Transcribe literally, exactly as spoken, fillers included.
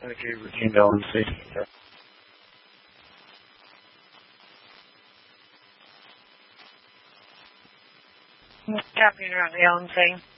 Okay, redeemed L N C. Copy around the L N C.